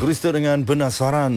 Kristo dengan penasaran.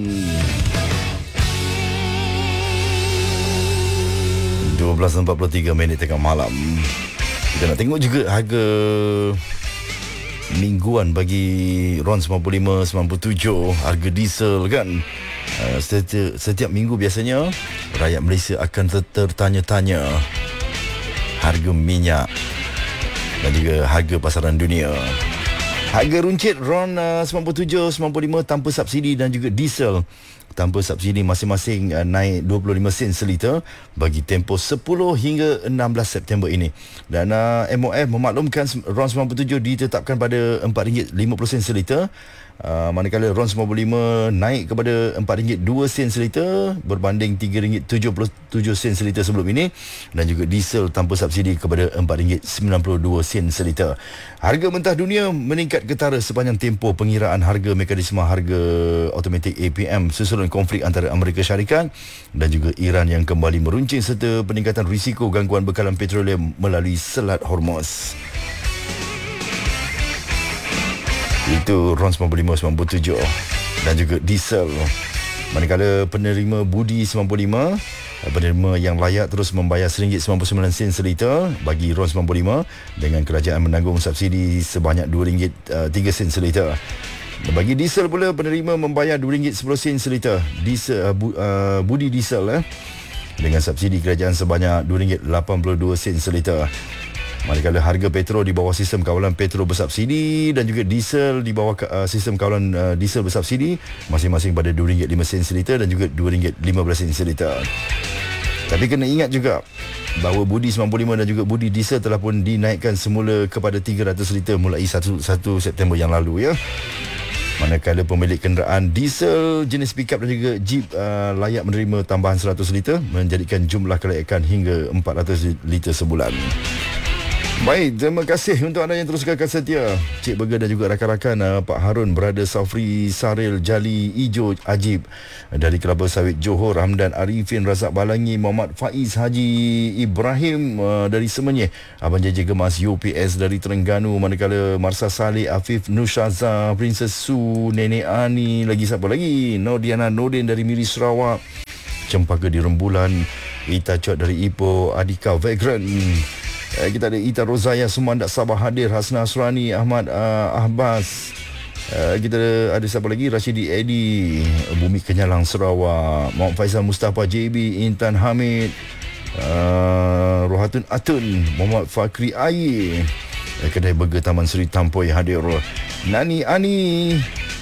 12.43 tengah malam. Kita nak tengok juga harga mingguan bagi RON 95, 97, harga diesel kan. Setiap minggu biasanya rakyat Malaysia akan tertanya-tanya harga minyak dan juga harga pasaran dunia. Harga runcit RON 97, 95 tanpa subsidi dan juga diesel tanpa subsidi masing-masing naik 25 sen seliter bagi tempoh 10 hingga 16 September ini. Dan MOF memaklumkan RON 97 ditetapkan pada RM4.50 seliter. Manakala RON 95 naik kepada RM4.02 seliter berbanding RM3.77 seliter sebelum ini, dan juga diesel tanpa subsidi kepada RM4.92 seliter. Harga mentah dunia meningkat ketara sepanjang tempoh pengiraan harga mekanisme harga automatik APM susulan konflik antara Amerika Syarikat dan juga Iran yang kembali meruncing serta peningkatan risiko gangguan bekalan petroleum melalui Selat Hormuz. Itu RON 95, 97 dan juga diesel. Manakala penerima budi 95, penerima yang layak terus membayar RM1.99 seliter bagi RON 95 dengan kerajaan menanggung subsidi sebanyak RM2.03 seliter. Bagi diesel pula, penerima membayar RM2.10 seliter budi diesel dengan subsidi kerajaan sebanyak RM2.82 seliter. Manakala harga petrol di bawah sistem kawalan petrol bersubsidi dan juga diesel di bawah sistem kawalan diesel bersubsidi masing-masing pada RM2.05 seliter dan juga RM2.15 seliter. Tapi kena ingat juga bahawa budi 95 dan juga budi diesel telah pun dinaikkan semula kepada 300 liter mulai 1 September yang lalu ya. Manakala pemilik kenderaan diesel jenis pickup dan juga jeep layak menerima tambahan 100 liter menjadikan jumlah kelayakan hingga 400 liter sebulan. Baik, terima kasih untuk anda yang terus kekal setia. Cik Burger dan juga rakan-rakan, Pak Harun, Brother Safri, Saril, Jali, Ijo, Ajib dari Kelapa Sawit Johor, Hamdan Arifin, Razak Balangi, Muhammad Faiz, Haji Ibrahim dari Semenyih, Abang JJ Gemas, UPS dari Terengganu, manakala Marsa Saleh, Afif, Nushaza, Princess Su, Nenek Ani, lagi siapa lagi? Nordiana Nordin dari Miri Sarawak, Cempaka di Rembulan, Ita Chot dari Ipoh, Adika Vagrant. Kita ada Ita Rozaya Sumandak Sabah hadir, Hasna Asrani, Ahmad Ahbas. Kita ada siapa lagi? Rashidi Edi, Bumi Kenyalang Sarawak, Muhammad Faisal Mustafa JB, Intan Hamid, Rohatun Atun, Muhammad Fakri Air, Kedai Burger Taman Seri Tampoi hadir, Nani Ani,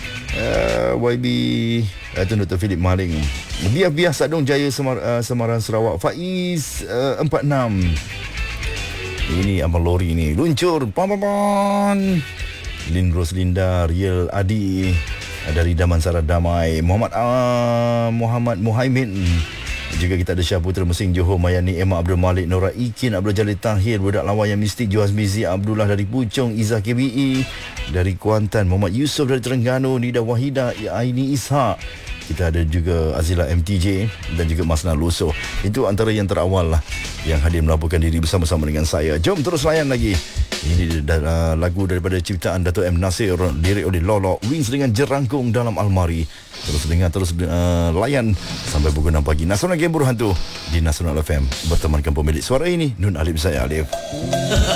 YB Tun Dr. Philip Maling, Biah Sadong Jaya Semarang Sarawak, Faiz 46. Ini Abang Lori ni luncur pam. Lin Roslinda, Riel Adi dari Damansara Damai, Muhammad Muhaimin. Juga kita ada Syah Putra Mesing Johor, Mayani Emma Abdul Malik, Nora Ikin, Abdul Jalil Tahir, Budak Lawan yang Mistik, Juhaz Mizi Abdullah dari Puchong, Izzah KBE dari Kuantan, Muhammad Yusof dari Terengganu, Nida Wahida, Aini Ishak. Kita ada juga Azila MTJ dan juga Masna Luso. Itu antara yang terawal lah yang hadir melaporkan diri bersama-sama dengan saya. Jom terus layan lagi. Ini lagu daripada ciptaan Dato' M. Nasir, lirik oleh Lolo, Wings dengan Jerangkung Dalam Almari. Terus dengar, terus layan sampai pukul 6 pagi. Nasional Game Buruh Hantu di Nasional FM. Bertemankan pemilik suara ini, Nun Alif, saya Alif.